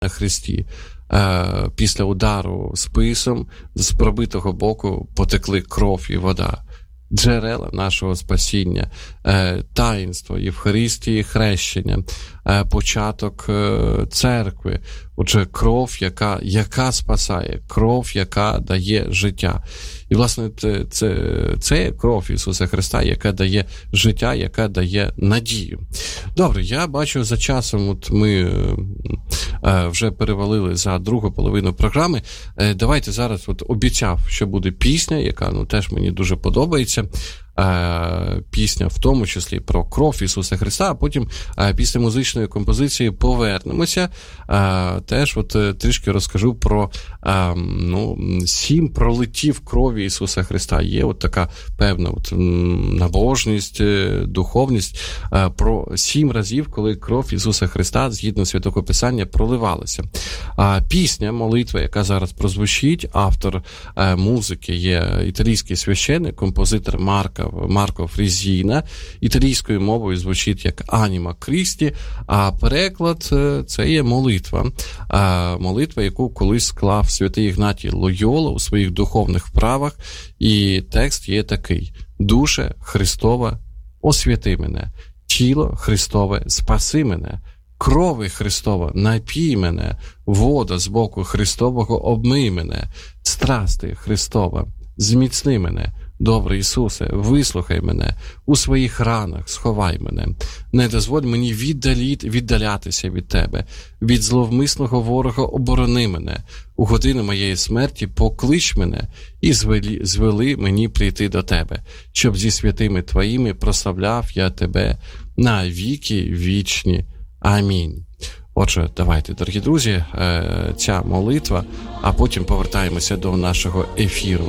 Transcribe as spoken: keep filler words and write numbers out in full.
на хресті. Після удару списом з пробитого боку потекли кров і вода. Джерела нашого спасіння, таїнство Євхаристії, хрещення, початок церкви. Отже, кров, яка, яка спасає, кров, яка дає життя. І, власне, це, це, це є кров Ісуса Христа, яка дає життя, яка дає надію. Добре, я бачу за часом, от ми е, вже перевалили за другу половину програми. Е, давайте зараз, от обіцяв, що буде пісня, яка, ну, теж мені дуже подобається. Е, пісня в тому числі про кров Ісуса Христа, а потім е, після музичної композиції повернемося. Е, теж от е, трішки розкажу про е, ну, сім пролитів крові Ісуса Христа. Є от така певна от, набожність, е, духовність е, про сім разів, коли кров Ісуса Христа, згідно Святого Писання, проливалася. А пісня, молитва, яка зараз прозвучить, автор е, музики є італійський священник, композитор Марко Марко Фрезіна. Італійською мовою звучить як «Аніма Крісті», а переклад – це є молитва. Молитва, яку колись склав святий Ігнатій Лойола у своїх духовних вправах. І текст є такий: «Душе Христова, освяти мене, тіло Христове, спаси мене, крови Христова, напій мене, вода з боку Христового, обмий мене, страсти Христова, зміцни мене, добрий Ісусе, вислухай мене, у своїх ранах сховай мене, не дозволь мені віддаліти, віддалятися від Тебе, від зловмисного ворога оборони мене, у годину моєї смерті поклич мене і звели, звели мені прийти до Тебе, щоб зі святими Твоїми прославляв я Тебе на віки вічні. Амінь». Отже, давайте, дорогі друзі, ця молитва, а потім повертаємося до нашого ефіру.